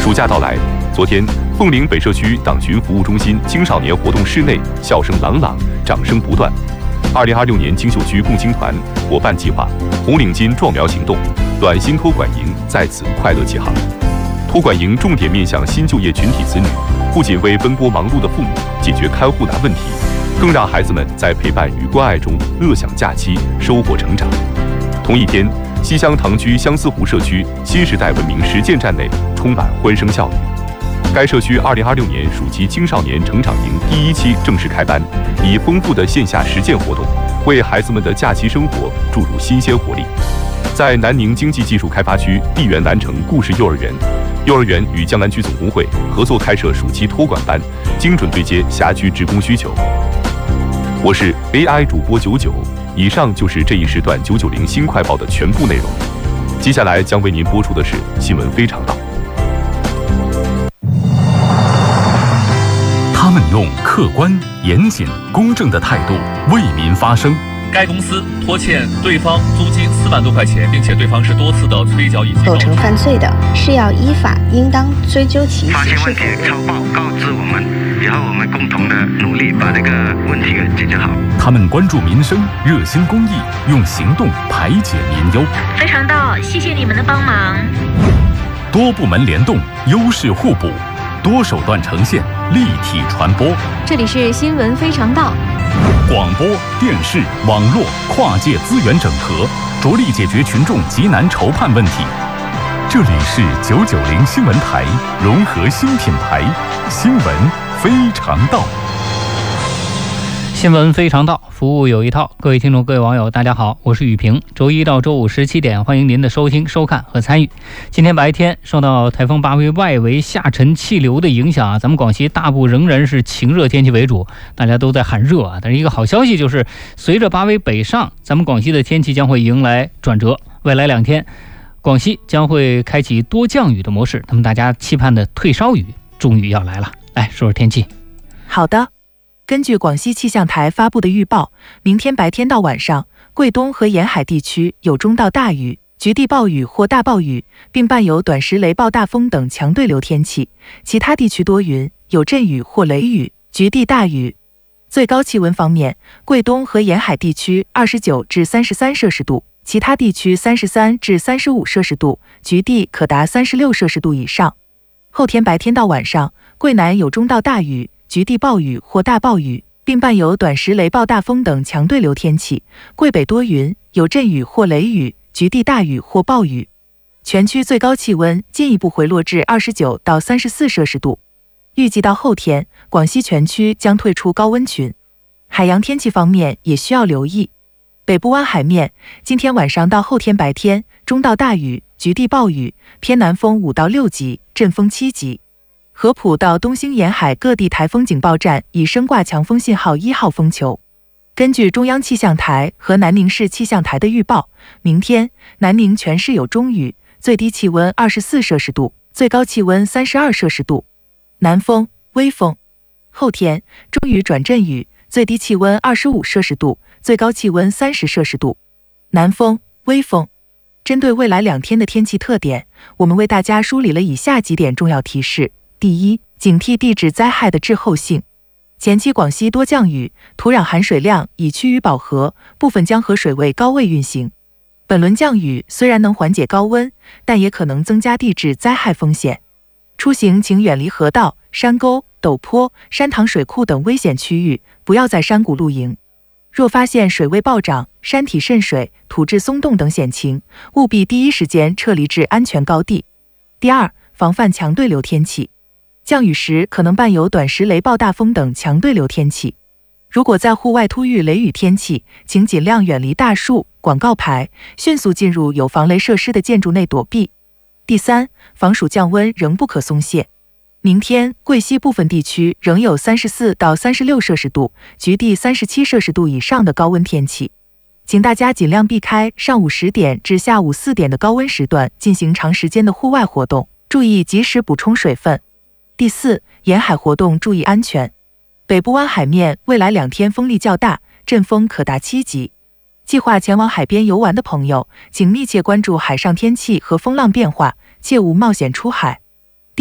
暑假到来，昨天，凤岭北社区党群服务中心青少年活动室内笑声朗朗，掌声不断。2026年金秀区共青团伙伴计划红领巾壮苗行动暖心托管营在此快乐启航。托管营重点面向新就业群体子女，不仅为奔波忙碌的父母解决看护难问题，更让孩子们在陪伴与关爱中乐享假期，收获成长。同一天，西乡塘区相思湖社区新时代文明实践站内充满欢声笑语。该社区2026年暑期青少年成长营第1期正式开班，以丰富的线下实践活动，为孩子们的假期生活注入新鲜活力。在南宁经济技术开发区地园南城故事幼儿园，幼儿园与江南区总工会合作开设暑期托管班，精准对接辖区职工需求。我是 AI 主播99。以上就是这一时段990新快报的全部内容，接下来将为您播出的是新闻非常道。 他们用客观、严谨、公正的态度为民发声。 该公司拖欠对方租金4万多块钱，并且对方是多次的催缴以及构成犯罪的，是要依法应当追究其发现问题超报告知我们，然后我们共同的努力把这个问题给解决好。 他们关注民生，热心公益，用行动排解民忧。 非常道，谢谢你们的帮忙。 多部门联动，优势互补，多手段呈现，立体传播。 这里是新闻非常道。 广播、电视、网络跨界资源整合，着力解决群众急难愁盼问题。这里是990新闻台，融合新品牌，新闻非常道。 新闻非常道，服务有一套。各位听众，各位网友，大家好，我是雨平。周一到周五17点，欢迎您的收听、收看和参与。今天白天受到台风巴威外围下沉气流的影响咱们广西大部仍然是晴热天气为主，大家都在喊热但是一个好消息就是，随着巴威北上，咱们广西的天气将会迎来转折。未来2天，广西将会开启多降雨的模式，那么大家期盼的退烧雨终于要来了。来说说天气。 好的。根据广西气象台发布的预报，明天白天到晚上，贵东和沿海地区有中到大雨、局地暴雨或大暴雨，并伴有短时雷暴大风等强对流天气；其他地区多云，有阵雨或雷雨、局地大雨。最高气温方面，贵东和沿海地区29至33摄氏度，其他地区33至35摄氏度，局地可达36摄氏度以上。后天白天到晚上，贵南有中到大雨、局地暴雨或大暴雨，并伴有短时雷暴大风等强对流天气；贵北多云，有阵雨或雷雨、局地大雨或暴雨。全区最高气温进一步回落至29到34摄氏度。预计到后天，广西全区将退出高温群。海洋天气方面也需要留意。北部湾海面，今天晚上到后天白天，中到大雨、局地暴雨，偏南风5到6级，阵风7级。合浦到东兴沿海各地台风警报站已升挂强风信号1号风球。根据中央气象台和南宁市气象台的预报，明天南宁全市有中雨，最低气温24摄氏度，最高气温32摄氏度，南风、微风。后天中雨转阵雨，最低气温25摄氏度，最高气温30摄氏度，南风、微风。针对未来2天的天气特点，我们为大家梳理了以下几点重要提示。第一，警惕地质灾害的滞后性。前期广西多降雨，土壤含水量已趋于饱和，部分江河水位高位运行。本轮降雨虽然能缓解高温，但也可能增加地质灾害风险。出行请远离河道、山沟、陡坡、山塘水库等危险区域，不要在山谷露营。若发现水位暴涨、山体渗水、土质松动等险情，务必第一时间撤离至安全高地。第二，防范强对流天气。降雨时可能伴有短时雷暴大风等强对流天气。如果在户外突遇雷雨天气，请尽量远离大树、广告牌，迅速进入有防雷设施的建筑内躲避。第三，防暑降温仍不可松懈。明天贵西部分地区仍有34到36摄氏度，局地37摄氏度以上的高温天气。请大家尽量避开上午10点至下午4点的高温时段进行长时间的户外活动，注意及时补充水分。第四，沿海活动注意安全。北部湾海面未来2天风力较大，阵风可达7级。计划前往海边游玩的朋友，请密切关注海上天气和风浪变化，切勿冒险出海。